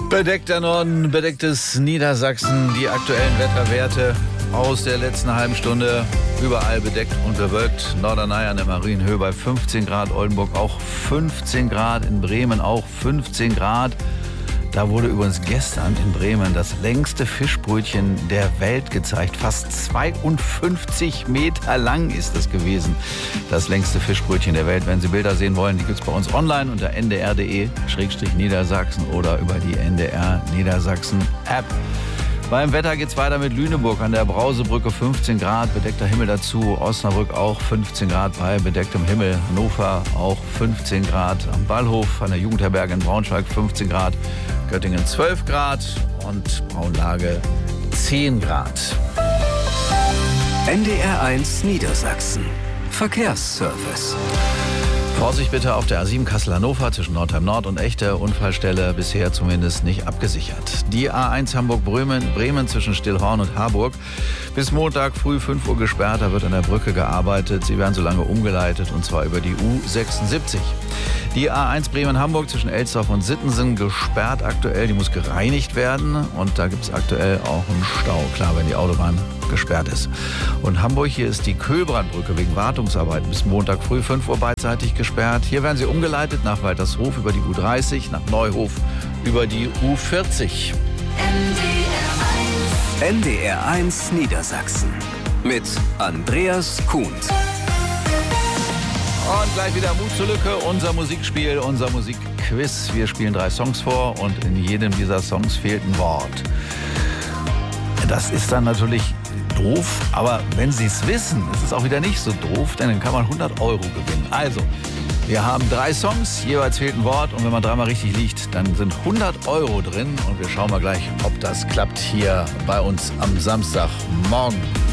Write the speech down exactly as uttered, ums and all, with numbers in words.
Bedeckter Norden, bedecktes Niedersachsen, die aktuellen Wetterwerte aus der letzten halben Stunde. Überall bedeckt und bewölkt. Norderney an der Marienhöhe bei fünfzehn Grad, Oldenburg auch fünfzehn Grad, in Bremen auch fünfzehn Grad. Da wurde übrigens gestern in Bremen das längste Fischbrötchen der Welt gezeigt. Fast zweiundfünfzig Meter lang ist es gewesen. Das längste Fischbrötchen der Welt. Wenn Sie Bilder sehen wollen, die gibt es bei uns online unter n d r punkt d e Schrägstrich Niedersachsen oder über die N D R Niedersachsen App. Beim Wetter geht's weiter mit Lüneburg an der Brausebrücke fünfzehn Grad, bedeckter Himmel dazu. Osnabrück auch fünfzehn Grad bei bedecktem Himmel. Hannover auch fünfzehn Grad. Am Ballhof an der Jugendherberge in Braunschweig fünfzehn Grad. Göttingen zwölf Grad und Braunlage zehn Grad. N D R eins Niedersachsen. Verkehrsservice. Vorsicht bitte auf der A sieben Kassel-Hannover zwischen Nordheim Nord und Echte. Unfallstelle bisher zumindest nicht abgesichert. Die A eins Hamburg-Bremen Bremen zwischen Stillhorn und Harburg. Bis Montag früh fünf Uhr gesperrt. Da wird an der Brücke gearbeitet. Sie werden so lange umgeleitet und zwar über die U sechsundsiebzig. Die A eins Bremen-Hamburg zwischen Elsdorf und Sittensen gesperrt aktuell. Die muss gereinigt werden und da gibt es aktuell auch einen Stau. Klar, wenn die Autobahn gesperrt ist. Und Hamburg, hier ist die Köhlbrandbrücke wegen Wartungsarbeiten bis Montag früh fünf Uhr beidseitig gesperrt. Hier werden sie umgeleitet nach Waltershof über die U dreißig, nach Neuhof über die U vierzig. N D R eins Niedersachsen mit Andreas Kuhn. Und gleich wieder Mut zur Lücke, unser Musikspiel, unser Musikquiz. Wir spielen drei Songs vor und in jedem dieser Songs fehlt ein Wort. Das ist dann natürlich doof, aber wenn Sie es wissen, ist es auch wieder nicht so doof, denn dann kann man hundert Euro gewinnen. Also, wir haben drei Songs, jeweils fehlt ein Wort und wenn man dreimal richtig liegt, dann sind hundert Euro drin und wir schauen mal gleich, ob das klappt hier bei uns am Samstagmorgen.